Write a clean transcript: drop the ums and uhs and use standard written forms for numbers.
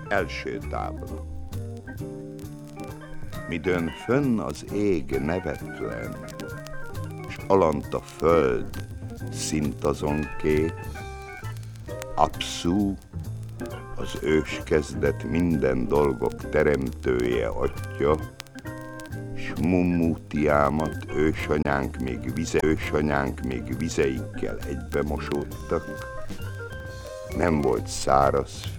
Első tábla. Midőn fönn az ég nevetlen, s alant a föld szint azon két, Apszú, az őskezdet minden dolgok teremtője atya, s Mummu-Tiámat ősanyánk még vizeikkel egybe mosódtak, nem volt száraz